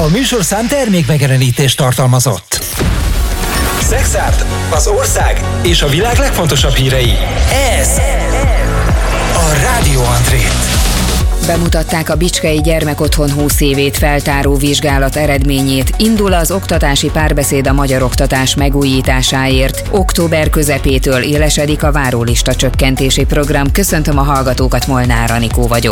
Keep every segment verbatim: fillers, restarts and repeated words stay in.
műsorszám termékmegjelenítést tartalmazott. Szexárd, az ország és a világ legfontosabb hírei. Ez a Rádió Antrét. Bemutatták a Bicskei Gyermekotthon húsz évét feltáró vizsgálat eredményét. Indul az oktatási párbeszéd a magyar oktatás megújításáért. Október közepétől élesedik a várólista csökkentési program. Köszöntöm a hallgatókat, Molnár Anikó vagyok.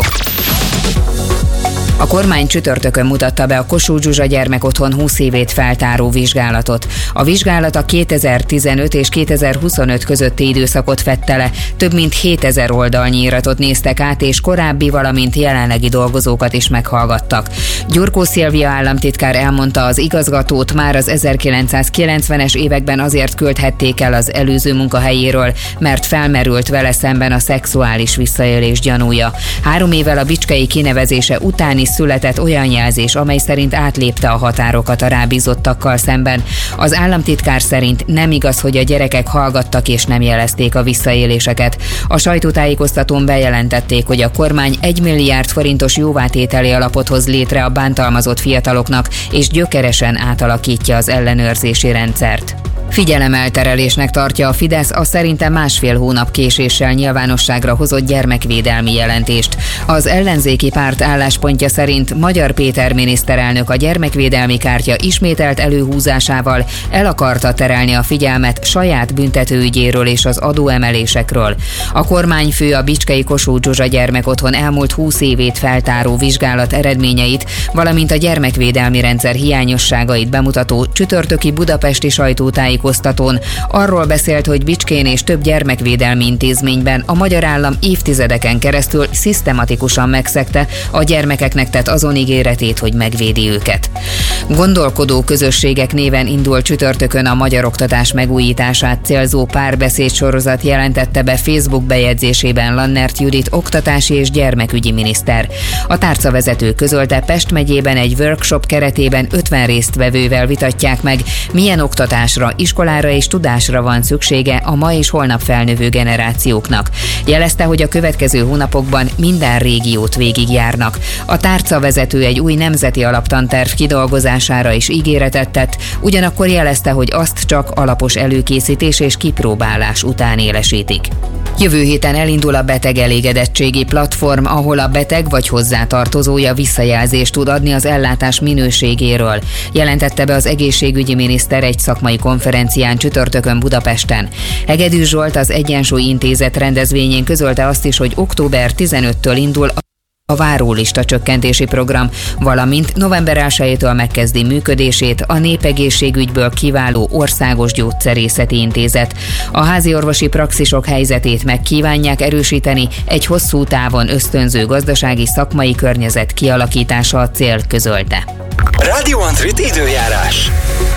A kormány csütörtökön mutatta be a Kossuth Zsuzsa Gyermekotthon húsz évét feltáró vizsgálatot. A vizsgálat a kétezer-tizenöt és kétezer-huszonöt közötti időszakot fedte le. Több mint hétezer oldalnyi iratot néztek át, és korábbi, valamint jelenlegi dolgozókat is meghallgattak. Gyurkó Szilvia államtitkár elmondta, az igazgatót már az ezerkilencszázkilencvenes években azért küldhették el az előző munkahelyéről, mert felmerült vele szemben a szexuális visszaélés gyanúja. Három évvel a bicskei kinevezése után született olyan jelzés, amely szerint átlépte a határokat a rábízottakkal szemben. Az államtitkár szerint nem igaz, hogy a gyerekek hallgattak és nem jelezték a visszaéléseket. A sajtótájékoztatón bejelentették, hogy a kormány egy milliárd forintos jóvátételi alapot hoz létre a bántalmazott fiataloknak, és gyökeresen átalakítja az ellenőrzési rendszert. Figyelemelterelésnek tartja a Fidesz a szerintem másfél hónap késéssel nyilvánosságra hozott gyermekvédelmi jelentést. Az ellenzéki párt álláspontja szerint Magyar Péter miniszterelnök a gyermekvédelmi kártya ismételt előhúzásával el akarta terelni a figyelmet saját büntetőügyéről és az adóemelésekről. A kormányfő a Bicskei Kossuth Zsuzsa Gyermekotthon elmúlt húsz évét feltáró vizsgálat eredményeit, valamint a gyermekvédelmi rendszer hiányosságait bemutató csütörtöki budapesti sajtótájékoztatón arról beszélt, hogy Bicskén és több gyermekvédelmi intézményben a magyar állam évtizedeken keresztül szisztematikusan megszegte a gyermekeknek tett azon ígéretét, hogy megvédi őket. Gondolkodó közösségek néven indul csütörtökön a magyar oktatás megújítását célzó párbeszéd sorozat, jelentette be Facebook bejegyzésében Lannert Judit oktatási és gyermekügyi miniszter. A tárcavezető közölte, Pest megyében egy workshop keretében ötven résztvevővel vitatják meg, milyen oktatásra, iskolára és tudásra van szüksége a ma és holnap felnövő generációknak. Jelezte, hogy a következő hónapokban minden régiót végigjárnak. A tárcavezető egy új nemzeti alaptanterv kidolgozására is ígéretet tett, ugyanakkor jelezte, hogy azt csak alapos előkészítés és kipróbálás után élesítik. Jövő héten elindul a beteg elégedettségi platform, ahol a beteg vagy hozzátartozója visszajelzést tud adni az ellátás minőségéről, jelentette be az egészségügyi miniszter egy szakmai konferencián csütörtökön Budapesten. Hegedű Zsolt, az Egyensúly Intézet rendezvényén közölte azt is, hogy október tizenötödikétől indul a várólista csökkentési program, valamint november elsejétől megkezdi működését a Népegészségügyből kiváló Országos Gyógyszerészeti Intézet. A háziorvosi praxisok helyzetét meg kívánják erősíteni, egy hosszú távon ösztönző gazdasági szakmai környezet kialakítása a cél, közölte. Rádió Antrit időjárás.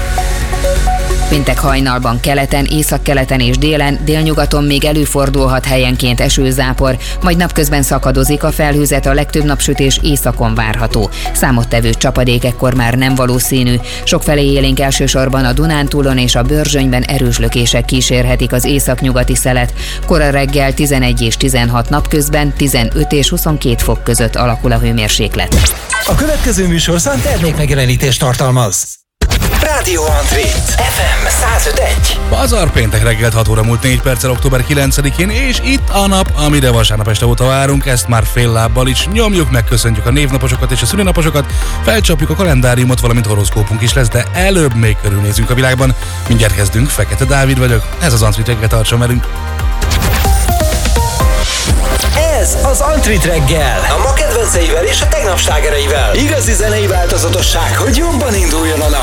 Péntek hajnalban keleten, északkeleten és délen, délnyugaton még előfordulhat helyenként esőzápor, majd napközben szakadozik a felhőzet, a legtöbb napsütés északon várható. Számottevő csapadék ekkor már nem valószínű. Sokfelé élénk elsősorban a Dunántúlon és a Börzsönyben erős lökések kísérhetik az északnyugati szelet. Kora reggel tizenegy és tizenhat, napközben tizenöt és huszonkét fok között alakul a hőmérséklet. A következő műsorszám termékmegjelenítést tartalmaz. Rádió Antrét ef em száz öt egy. Pazar péntek reggelt hat óra múlt négy perccel október kilencedikén, és itt a nap, amire vasárnap este óta várunk, ezt már fél lábbal is nyomjuk, megköszöntjük a névnaposokat és a szülinaposokat, felcsapjuk a kalendáriumot, valamint horoszkópunk is lesz, de előbb még körülnézünk a világban. Mindjárt kezdünk, Fekete Dávid vagyok, ez az Antrit reggel, tartson velünk! Ez az Antrit reggel, a ma kedvenceivel és a tegnap slágereivel. Igazi zenei változatosság, hogy jobban induljon a nap.